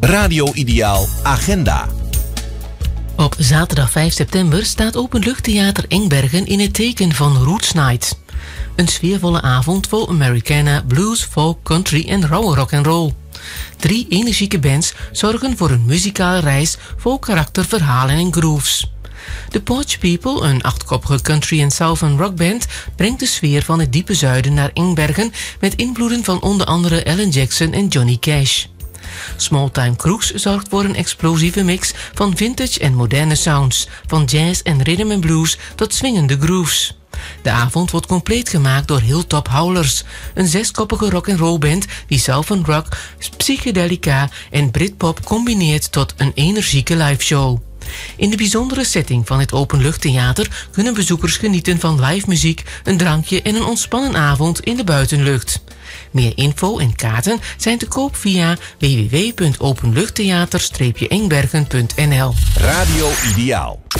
Radio Ideaal Agenda. Op zaterdag 5 september staat Openluchttheater Engbergen in het teken van Roots Night. Een sfeervolle avond vol Americana, blues, folk, country en rauwe rock'n'roll. 3 energieke bands zorgen voor een muzikale reis vol karakter, verhalen en grooves. The Porch People, een 8-koppige country en southern rockband, brengt de sfeer van het diepe zuiden naar Engbergen met invloeden van onder andere Alan Jackson en Johnny Cash. Smalltime Crooks zorgt voor een explosieve mix van vintage en moderne sounds, van jazz en rhythm and blues tot swingende grooves. De avond wordt compleet gemaakt door Hilltop Howlers, een 6-koppige rock'n'roll band die southern rock, psychedelica en Britpop combineert tot een energieke liveshow. In de bijzondere setting van het Openluchttheater kunnen bezoekers genieten van live muziek, een drankje en een ontspannen avond in de buitenlucht. Meer info en kaarten zijn te koop via www.openluchttheater-engbergen.nl. Radio Ideaal.